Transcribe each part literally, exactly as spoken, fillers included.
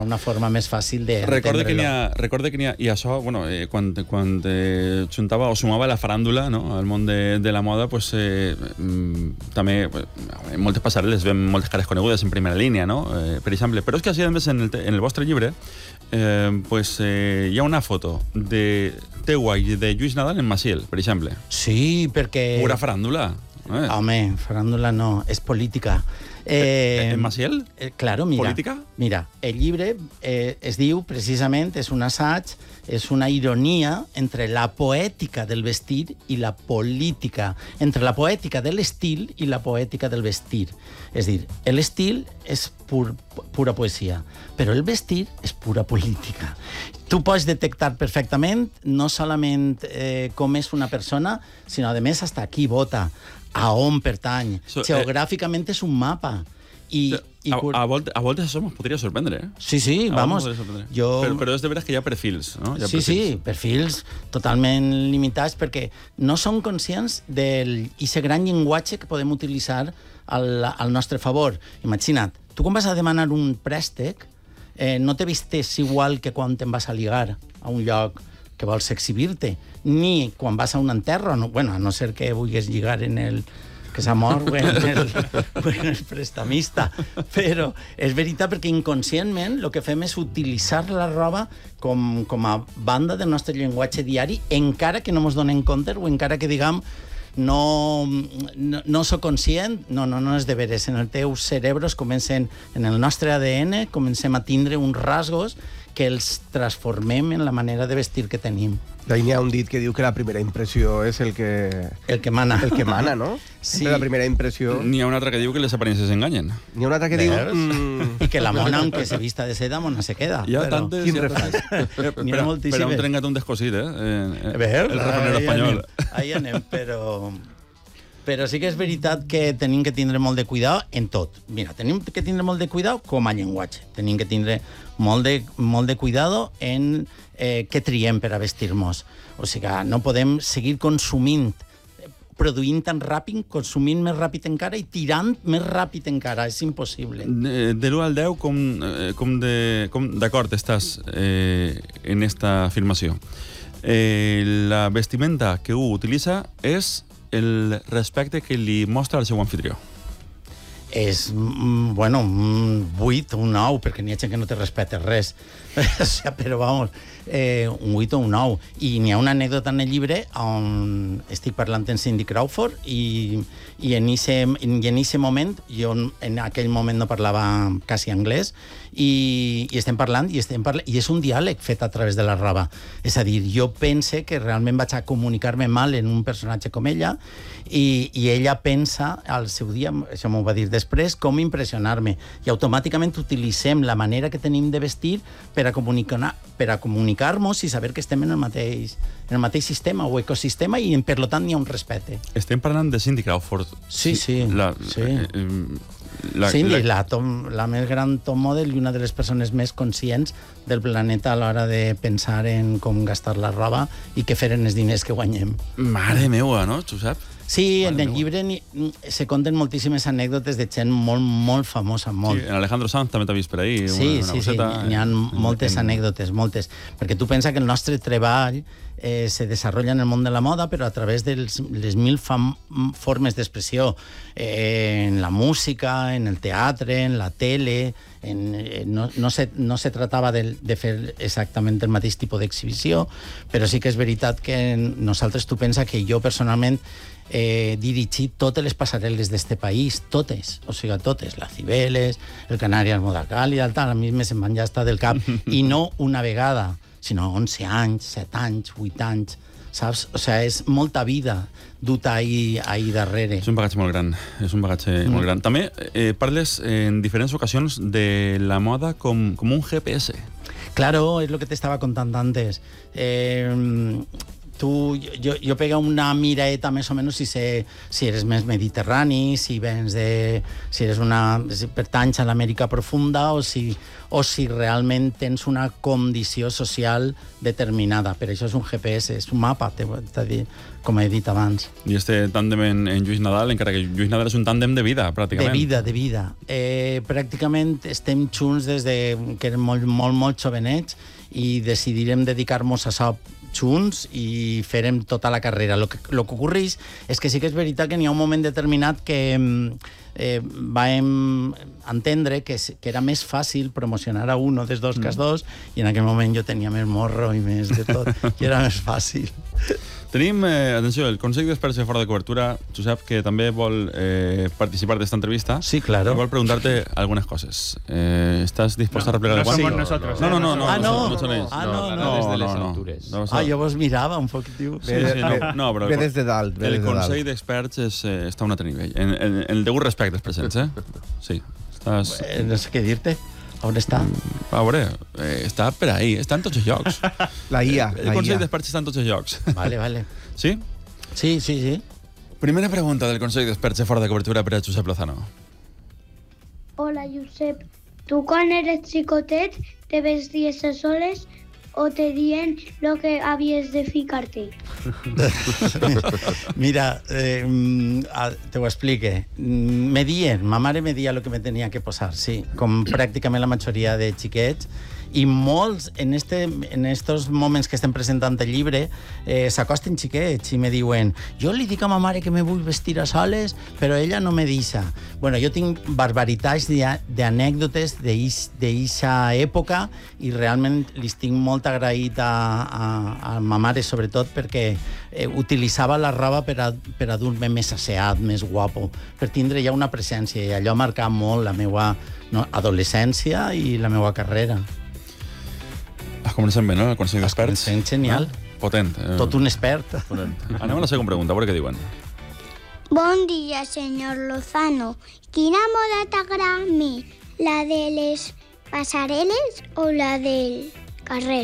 una forma més fàcil de Recorde que n'hi ha, recorde que n'hi ha, i això, bueno, eh, quan, quan eh, juntava o sumava la faràndula, no?, al món de, de la moda, pues, eh, mm, també eh, moltes passarel·les ven moltes cares conegudes en primera línia, no?, eh, per exemple. Però és que així, a més, en el, en el vostre llibre eh, pues, eh, hi ha una foto de teua i de Lluís Nadal en Maciel, per exemple. Sí, perquè... Pura faràndula. Eh? Home, faràndula no, és política. Eh, ¿En Maciel? Eh, claro, mira. ¿Política? Mira, el llibre eh, es diu, precisament, és un assaig, és una ironia entre la poètica del vestir i la política, entre la poètica de l'estil i la poètica del vestir. És dir, l'estil és pur, pura poesia, però el vestir és pura política. Tu pots detectar perfectament no solament eh, com és una persona, sinó, a més, hasta qui vota, a on pertany. So, Geogràficament eh, és un mapa. I, i a, a, voltes, a voltes això ens podria sorprendre, eh? Sí, sí, a vamos. Jo... Però, però és de veres que hi ha perfils, no? Hi ha sí, perfils. sí, perfils totalment limitats perquè no som conscients del ese gran llenguatge que podem utilitzar al, al nostre favor. Imagina't, tu quan vas a demanar un préstec, eh, no te vistes igual que quan te'n vas a ligar a un lloc que vols exhibir-te, ni quan vas a un enterro, no, bueno, a no ser que vulguis lligar en el que s'ha mort o en el, o en el prestamista. Però és veritat perquè inconscientment el que fem és utilitzar la roba com, com a banda del nostre llenguatge diari, encara que no ens donem compte o encara que diguem no, no, no soc conscient, no, no, no és de veres. En el teu cerebre comencen, en el nostre A D N, comencem a tindre uns rasgos que els transformem en la manera de vestir que tenim. D'ahir n'hi ha un dit que diu que la primera impressió és el que... El que mana. El que mana, no? Sí. La primera impressió... N'hi ha un altre que diu que les aparences enganyen. N'hi ha un altre que diu... Mm... I que la mona, aunque se vista de seda, mona se queda. Hi ha però... tantes... Quin refrany. N'hi ha moltíssimes. Però un trengat un descosit, eh? eh Veus? El refranero espanyol. Ahí anem, però... Però sí que és veritat que tenim que tindre molt de cuidado en tot. Mira, tenim que tindre molt de cuidado com a llenguatge. Tenim que tindre molt de, molt de cuidado en eh, què triem per a vestir-nos. O sigui, no podem seguir consumint, produint tan ràpid, consumint més ràpid encara i tirant més ràpid encara. És impossible. De, de l'u al deu, com, com, de, com d'acord estàs eh, en esta afirmació? Eh, la vestimenta que u utilitza és el respecte que li mostra al seu anfitrió. És, mm, bueno, un vuit o un nou, perquè n'hi ha gent que no te respecta res. O sigui, però, vamos, eh, un vuit o un nou. I n'hi ha una anècdota en el llibre on estic parlant en Cindy Crawford i, i en aquest moment, jo en aquell moment no parlava quasi anglès, i, i estem parlant, i estem parlant, i és un diàleg fet a través de la roba. És a dir, jo pense que realment vaig a comunicar-me mal en un personatge com ella, i, i ella pensa al seu dia, això m'ho va dir després, com impressionar-me. I automàticament utilitzem la manera que tenim de vestir per a comunicar, per a comunicar-nos i saber que estem en el mateix, en el mateix sistema o ecosistema i, per tant, hi ha un respecte. Estem parlant de Cindy Crawford. Sí, sí. La, sí. Eh, la, Cindy, la... La, tom, la més gran top model i una de les persones més conscients del planeta a l'hora de pensar en com gastar la roba i què fer en els diners que guanyem. Mare meua, no? Tu saps? Sí, en el llibre se conten moltíssimes anècdotes de gent molt, molt famosa, molt. Sí, en Alejandro Sanz també t'ha vist per ahí. Sí, una, una sí, sí, n'hi ha moltes en... anècdotes, moltes. Perquè tu pensa que el nostre treball eh, se desenvolupa en el món de la moda, però a través de les mil fam... formes d'expressió, eh, en la música, en el teatre, en la tele... En, eh, no, no, se, no se tratava de, de fer exactament el mateix tipus d'exhibició, però sí que és veritat que nosaltres, tu pensa que jo personalment he dirigit totes les passarel·les d'este país, totes, o sigui, totes, la Cibeles, el Canàries Moda Càlida, tal, a mi me se'n van ja estar del cap, i no una vegada, sinó onze anys, set anys, vuit anys, saps? O sigui, és molta vida duta ahí, ahí darrere. És un bagatge molt gran, és un bagatge mm. molt gran. També eh, parles en diferents ocasions de la moda com, com un G P S. Claro, és lo que te estaba contando antes. Eh, tu, jo, jo pega una miraeta més o menys si, sé, si eres més mediterrani, si vens de... si eres una... si pertanys a l'Amèrica profunda o si, o si realment tens una condició social determinada. Per això és un G P S, és un mapa, dir, com he dit abans. I este tàndem en, en Lluís Nadal, encara que Lluís Nadal és un tàndem de vida, pràcticament. De vida, de vida. Eh, pràcticament estem junts des de que érem molt, molt, molt jovenets i decidirem dedicar-nos a això junts i farem tota la carrera. Lo que, lo que ocorreix és que sí que és veritat que n'hi ha un moment determinat que eh, vam entendre que, que era més fàcil promocionar a uno dels dos mm. que els dos, i en aquell moment jo tenia més morro i més de tot, i era més fàcil. Tenim, eh, atenció, el Consell d'Experts de Fora de Cobertura, Josep, que també vol eh, participar d'esta entrevista. Sí, claro. Y vol preguntarte algunas cosas. Eh, ¿Estás dispuesta no, a replegar no el guante? somos nosotros. No, no, no. no ah, no. No, son ells. Ah, no, no. no, des de les no, altures. No, no, Ah, jo vos mirava un poc, tio. Sí, sí, no, no, però Ve des de dalt. Ve el des de dalt. Consell d'Experts és, eh, està a un altre nivell. En, en, en el degut respecte als presents, eh? Sí. Estàs... Eh, no sé què dir-te. On està? A veure, eh, està per ahí, està en tots els llocs. La I A. El la Consell I A. d'Experts està en tots els llocs. Vale, vale. Sí? Sí, sí, sí. Primera pregunta del Consell d'Experts de Fora de Cobertura per a Josep Lozano. Hola, Josep. Tu quan eres xicotet te vesties a soles o te dient lo que havies de ficar-te? Mira, eh, te ho explique. Me dient, ma mare me dia lo que me tenia que posar, sí, com pràcticament la majoria de xiquets, i molts, en, este, en estos moments que estem presentant el llibre, eh, s'acosten xiquets i me diuen jo li dic a ma mare que me vull vestir a soles, però ella no me deixa. Bueno, jo tinc barbaritats d'anècdotes d'eixa època i realment li estic molt agraït a, a, a ma mare, sobretot perquè eh, utilitzava la roba per a, per a dur-me més asseat, més guapo, per tindre ja una presència, i allò ha marcat molt la meva no, adolescència i la meva carrera. Ah, comencem bé, no? El Consell d'Experts. Comencem genial. No? Potent. Eh, Tot un expert. Potent. Anem a la segona pregunta, a veure què diuen. Bon dia, senyor Lozano. Quina moda t'agrada més? La de les passarel·les o la del carrer?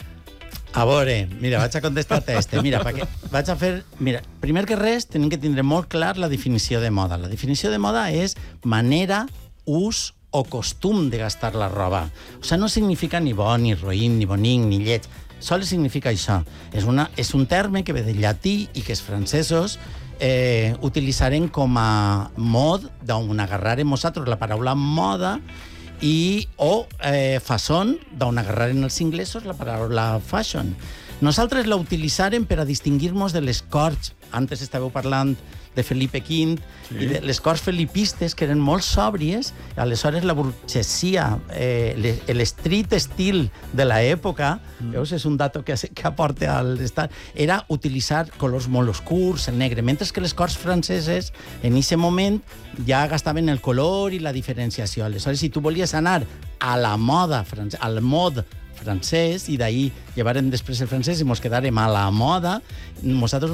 A veure, mira, vaig a contestar-te este. Mira, perquè vaig a fer... Mira, primer que res, tenim que tindre molt clar la definició de moda. La definició de moda és manera, ús o costum de gastar la roba. O sigui, no significa ni bo, ni roïn, ni bonic, ni lleig. Sol significa això. És, una, és un terme que ve del llatí i que els francesos eh, utilitzaren com a mod d'on agarrarem nosaltres la paraula moda i, o eh, façon d'on agarraren els inglesos la paraula fashion. Nosaltres la utilitzarem per a distingir-nos de les corts. Antes estàveu parlant de Felipe quinze, sí. I de les corts felipistes, que eren molt sòbries. Aleshores, la burgesia, eh, l'estreet estil de l'època, mm. veus, és un dato que, que aporta a l'estat, era utilitzar colors molt oscurs, el negre, mentre que les corts franceses, en aquest moment, ja gastaven el color i la diferenciació. Aleshores, si tu volies anar a la moda, al mod francès, i d'ahir llevarem després el francès i mos quedarem a la moda, nosaltres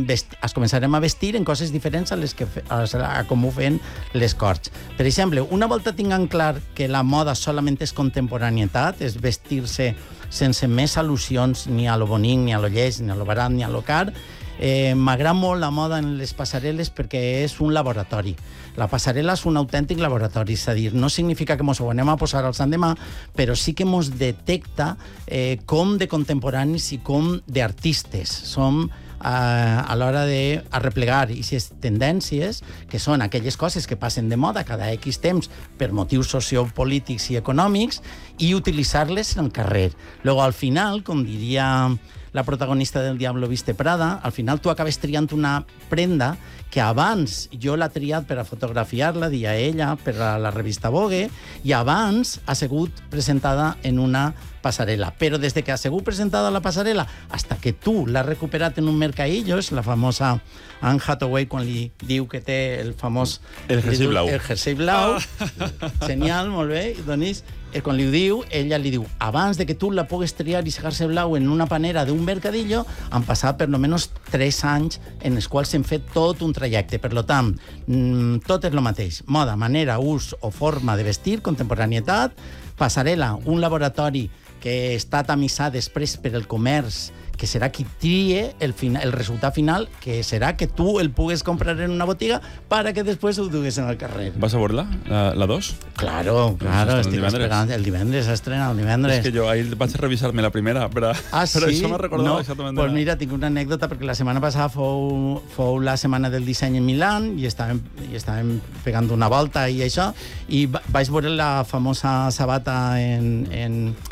es començarem a vestir en coses diferents a les que a, a com ho feien les corts. Per exemple, una volta tinguem clar que la moda solament és contemporaneitat, és vestir-se sense més al·lusions ni a lo bonic, ni a lo lleig, ni a lo barat, ni a lo car. Eh, M'agrada molt la moda en les passarel·les perquè és un laboratori. La passarel·la és un autèntic laboratori, és a dir, no significa que ens ho anem a posar al l'endemà, però sí que ens detecta eh, com de contemporanis i com d'artistes som eh, a l'hora d'arreplegar aquestes tendències, que són aquelles coses que passen de moda cada X temps per motius sociopolítics i econòmics, i utilitzar-les en el carrer. Luego, al final, com diria la protagonista del Diablo Viste Prada, al final tu acabes triant una prenda que abans jo l'he triat per a fotografiar-la, dia ella, per a la revista Vogue, i abans ha sigut presentada en una passarel·la. Però des de que ha sigut presentada a la passarel·la hasta que tu l'has recuperat en un mercadillos, la famosa Anne Hathaway quan li diu que té el famós... El jersei blau. El jersei blau. Ah. Genial, molt bé. Doncs, quan li ho diu, ella li diu, abans de que tu la pugues triar i jersei blau en una panera d'un mercadillo, han passat per almenys tres anys en els quals hem fet tot un trajecte. Per tant, tot és el mateix. Moda, manera, ús o forma de vestir, contemporaneitat, passarel·la, un laboratori que està tamissat després per el comerç que serà qui trie el, final, el resultat final, que serà que tu el pugues comprar en una botiga para que després ho dugues en el carrer. ¿Vas a veure-la, la dos? Claro, claro, estic esperant. El divendres s'estrena, el divendres. És que jo ahir vaig revisar-me la primera, però, ah, però sí? això m'ha recordat no, exactament. Pues mira, tinc una anècdota, perquè la setmana passada fou, fou la setmana del disseny en Milán i estàvem, i estàvem pegant una volta i això, i vaig veure la famosa sabata en, en,